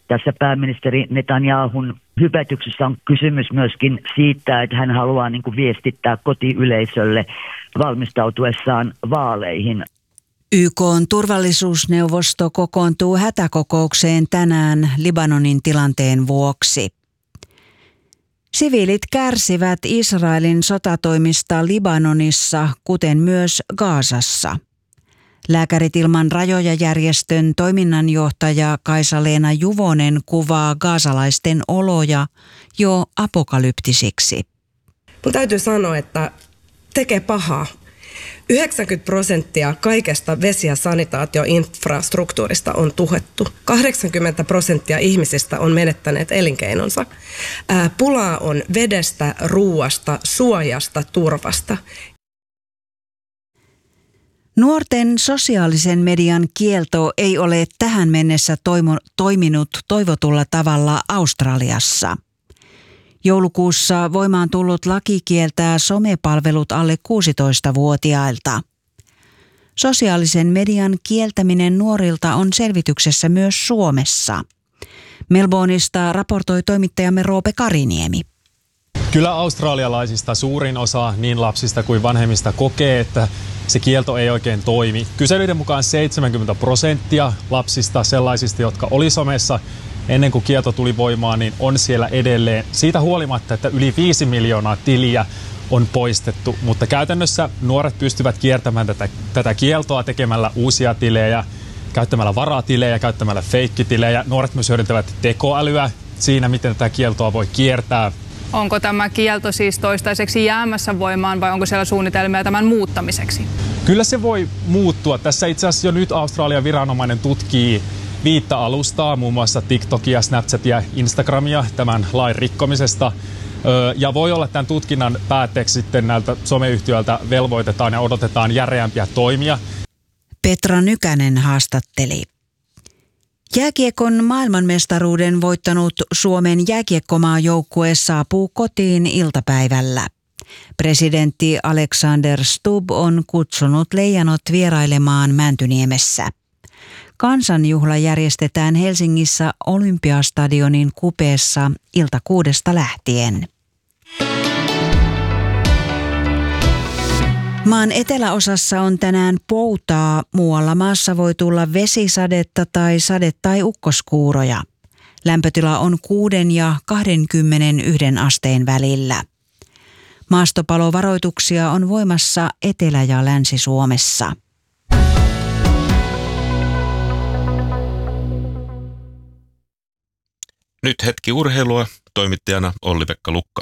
Tässä pääministeri Netanyahun hypätyksessä on kysymys myöskin siitä, että hän haluaa niin kuin viestittää kotiyleisölle valmistautuessaan vaaleihin. YK:n turvallisuusneuvosto kokoontuu hätäkokoukseen tänään Libanonin tilanteen vuoksi. Siviilit kärsivät Israelin sotatoimista Libanonissa, kuten myös Gazassa. Lääkärit ilman rajoja -järjestön toiminnanjohtaja Kaisa-Leena Juvonen kuvaa gazalaisten oloja jo apokalyptisiksi. Mun täytyy sanoa, että tekee pahaa. 90% kaikesta vesi- ja sanitaatioinfrastruktuurista on tuhottu. 80% ihmisistä on menettäneet elinkeinonsa. Pulaa on vedestä, ruuasta, suojasta, turvasta. Nuorten sosiaalisen median kielto ei ole tähän mennessä toiminut toivotulla tavalla Australiassa. Joulukuussa voimaan tullut laki kieltää somepalvelut alle 16-vuotiailta. Sosiaalisen median kieltäminen nuorilta on selvityksessä myös Suomessa. Melbourneista raportoi toimittajamme Roope Kariniemi. Kyllä australialaisista suurin osa niin lapsista kuin vanhemmista kokee, että se kielto ei oikein toimi. Kyselyiden mukaan 70% lapsista, sellaisista, jotka oli somessa ennen kuin kielto tuli voimaan, niin on siellä edelleen. Siitä huolimatta, että yli 5 miljoonaa tiliä on poistettu, mutta käytännössä nuoret pystyvät kiertämään tätä kieltoa tekemällä uusia tilejä, käyttämällä varatilejä, käyttämällä feikkitilejä. Nuoret myös hyödyntävät tekoälyä siinä, miten tätä kieltoa voi kiertää. Onko tämä kielto siis toistaiseksi jäämässä voimaan vai onko siellä suunnitelmia tämän muuttamiseksi? Kyllä se voi muuttua. Tässä itse asiassa jo nyt Australian viranomainen tutkii 5 alustaa, muun muassa TikTokia, Snapchatia ja Instagramia tämän lain rikkomisesta. Ja voi olla, että tämän tutkinnan päätteeksi sitten näiltä someyhtiöiltä velvoitetaan ja odotetaan järeämpiä toimia. Petra Nykänen haastatteli. Jääkiekon maailmanmestaruuden voittanut Suomen jääkiekkomaajoukkue saapuu kotiin iltapäivällä. Presidentti Alexander Stubb on kutsunut leijonat vierailemaan Mäntyniemessä. Kansanjuhla järjestetään Helsingissä Olympiastadionin kupeessa ilta 6 lähtien. Maan eteläosassa on tänään poutaa. Muualla maassa voi tulla vesisadetta tai sade- tai ukkoskuuroja. Lämpötila on 6 ja 21 asteen välillä. Maastopalovaroituksia on voimassa Etelä- ja Länsi-Suomessa. Nyt hetki urheilua, toimittajana Olli-Pekka Lukka.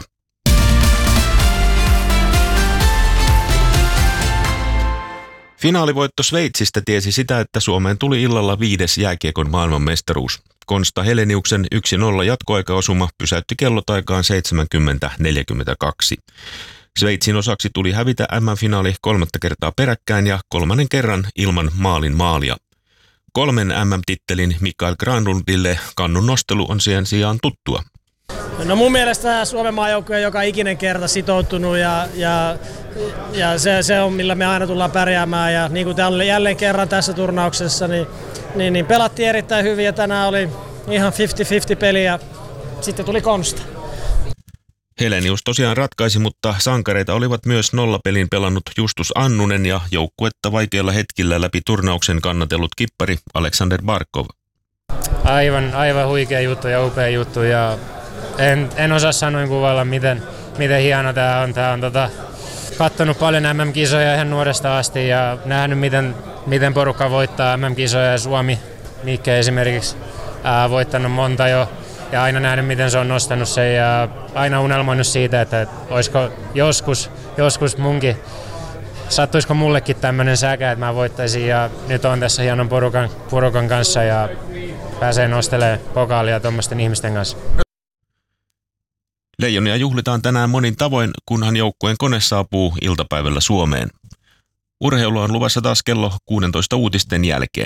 Finaalivoitto Sveitsistä tiesi sitä, että Suomeen tuli illalla 5. jääkiekon maailmanmestaruus. Konsta Heleniuksen 1-0 jatkoaikaosuma pysäytti kellotaikaan 70:42. Sveitsin osaksi tuli hävitä MM-finaali 3. kertaa peräkkäin ja 3. kerran ilman maalin maalia. 3 MM-tittelin Mikael Granlundille kannun nostelu on sen sijaan tuttua. No mun mielestä Suomen maajoukkue on joka ikinen kerta sitoutunut ja se on millä me aina tullaan pärjäämään. Ja niin kuin jälleen kerran tässä turnauksessa, niin pelattiin erittäin hyvin ja tänään oli ihan 50-50 peli ja sitten tuli Konsta. Helenius tosiaan ratkaisi, mutta sankareita olivat myös nollapelin pelannut Justus Annunen ja joukkuetta vaikeilla hetkillä läpi turnauksen kannatellut kippari Aleksander Barkov. Aivan huikea juttu ja upea juttu ja en osaa sanoin kuvailla miten hieno tämä on. Tää on kattonut paljon MM-kisoja ihan nuoresta asti ja nähnyt miten porukka voittaa MM-kisoja ja Suomi, Mikke esimerkiksi, voittanut monta jo. Ja aina nähnyt, miten se on nostanut sen ja aina unelmoinut siitä, että olisiko joskus munkin, sattuisiko mullekin tämmöinen säkä, että mä voittaisin. Ja nyt on tässä hienon porukan kanssa ja pääsee nostelemaan pokaalia tuommoisten ihmisten kanssa. Leijonia juhlitaan tänään monin tavoin, kunhan joukkueen kone saapuu iltapäivällä Suomeen. Urheilua on luvassa taas kello 16 uutisten jälkeen.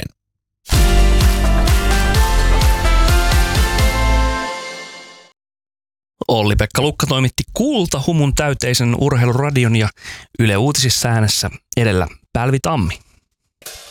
Olli-Pekka Lukka toimitti kultahumun täyteisen urheiluradion ja Yle Uutisissa äänessä edellä Pälvi Tammi.